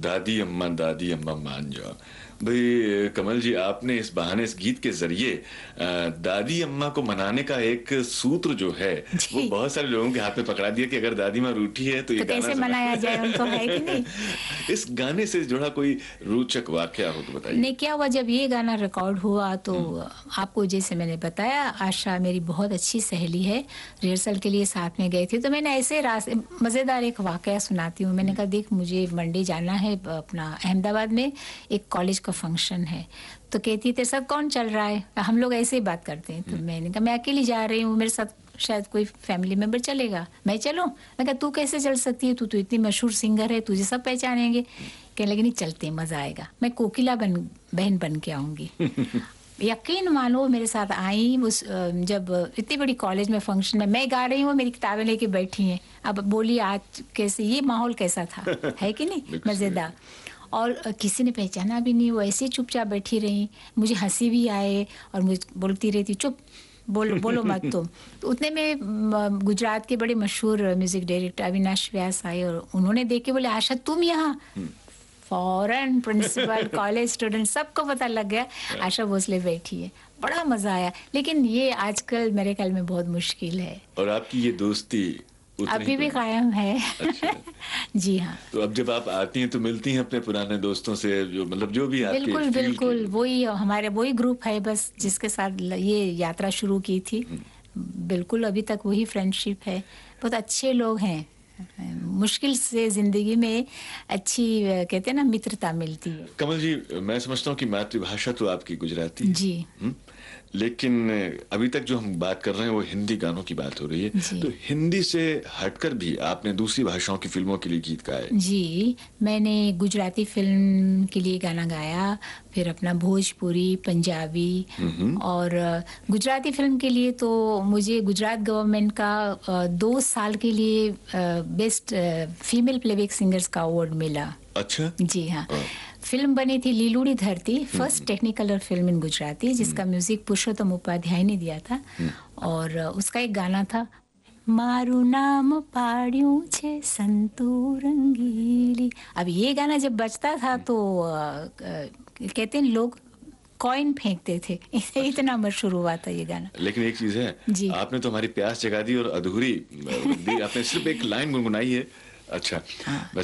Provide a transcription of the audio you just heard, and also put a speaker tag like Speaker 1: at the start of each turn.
Speaker 1: दादी अम्मा मान जाओ। भाई कमल जी, आपने इस बहाने इस गीत के जरिए दादी अम्मा को मनाने का एक सूत्र जो है वो
Speaker 2: जी।
Speaker 1: बहुत सारे लोगों के हाथ में पकड़ा दिया कि अगर दादी माँ रूठी है तो ये
Speaker 2: तो
Speaker 1: गाना
Speaker 2: कैसे
Speaker 1: सुना।
Speaker 2: मनाया जाए उनको, है कि नहीं?
Speaker 1: इस गाने से जुड़ा कोई रोचक वाकया हो तो बताइए।
Speaker 2: नहीं, क्या हुआ जब ये गाना रिकॉर्ड हुआ तो
Speaker 1: हम्म,
Speaker 2: आपको जैसे मैंने बताया, आशा मेरी बहुत अच्छी सहेली है, रिहर्सल के लिए साथ में गए थे, तो मैंने ऐसे रास्ते मज़ेदार एक वाकया सुनाती हूँ। मैंने कहा देख, मुझे मंडे जाना है अपना अहमदाबाद में, एक कॉलेज का फंक्शन है। तो कहती तेरे साथ कौन चल रहा है? हम लोग ऐसे ही बात करते हैं। तो मैंने कहा मैं अकेली जा रही हूँ, मेरे साथ शायद कोई फैमिली मेंबर चलेगा, मैं चलूं? मैं कहा तू कैसे चल सकती है, तू तो इतनी मशहूर सिंगर है, तुझे सब पहचानेंगे। कहने लगे नहीं चलते, मजा आएगा, मैं कोकिला बहन बन के आऊंगी। यकीन मानो मेरे साथ आई उस जब इतनी बड़ी कॉलेज में फंक्शन में मैं गा रही हूँ, मेरी किताबें लेके बैठी हैं। अब बोली आज कैसे ये माहौल कैसा था, है कि नहीं?
Speaker 1: बिल्कुल सही।
Speaker 2: मजेदार। और किसी ने पहचाना भी नहीं, वो ऐसे ही चुपचाप बैठी रही। मुझे हंसी भी आए और मुझे बोलती रहती चुप, बोलो मत तुम। तो उतने में गुजरात के बड़े मशहूर म्यूजिक डायरेक्टर अविनाश व्यास आए और उन्होंने देख के बोले आशा तुम यहाँ? फॉरेन प्रिंसिपल कॉलेज स्टूडेंट सबको पता लग गया आशा भोसले बैठी है। बड़ा मजा आया, लेकिन ये आजकल मेरे ख्याल में बहुत मुश्किल है।
Speaker 1: और आपकी ये दोस्ती उतनी ही
Speaker 2: अभी भी
Speaker 1: पुरानी?
Speaker 2: कायम है।
Speaker 1: अच्छा।
Speaker 2: जी हाँ,
Speaker 1: तो अब जब आप आती हैं तो मिलती हैं अपने पुराने दोस्तों से, जो मतलब जो भी आपके
Speaker 2: बिल्कुल
Speaker 1: फील्ड के
Speaker 2: बिल्कुल,
Speaker 1: लोग?
Speaker 2: वही हमारे वही ग्रुप है बस जिसके साथ ये यात्रा शुरू की थी। बिल्कुल अभी तक वही फ्रेंडशिप है। बहुत अच्छे लोग हैं। मुश्किल से जिंदगी में अच्छी कहते हैं ना मित्रता मिलती है।
Speaker 1: कमल जी, मैं समझता हूँ कि मातृभाषा तो आपकी गुजराती है।
Speaker 2: जी
Speaker 1: लेकिन अभी तक जो हम बात कर रहे हैं वो हिंदी गानों की बात हो रही है।
Speaker 2: जी
Speaker 1: तो हिंदी से हटकर भी आपने दूसरी भाषाओं की फिल्मों के लिए गीत गाए।
Speaker 2: जी, मैंने गुजराती फिल्म के लिए गाना गाया, फिर अपना भोजपुरी, पंजाबी। और गुजराती फिल्म के लिए तो मुझे गुजरात गवर्नमेंट का 2 साल के लिए बेस्ट फीमेल प्लेबैक सिंगर्स का अवार्ड मिला।
Speaker 1: अच्छा।
Speaker 2: जी हाँ।
Speaker 1: हाँ।
Speaker 2: फिल्म बनी थी लीलूड़ी धरती, first Technicolor film in Gujarati, जिसका म्यूजिक पुरुषोत्तम उपाध्याय ने दिया था। और उसका एक गाना था, मारू नाम पाड़्યું છે संतू रंगीली। अब ये गाना जब बजता था तो कहते हैं लोग कॉइन फेंकते थे। इतना मशहूर हुआ था ये गाना।
Speaker 1: लेकिन एक चीज है,
Speaker 2: जी
Speaker 1: आपने तो हमारी प्यास जगा दी और अधूरी आपने सिर्फ एक लाइन गुनगुनाई है। अच्छा।
Speaker 2: हाँ।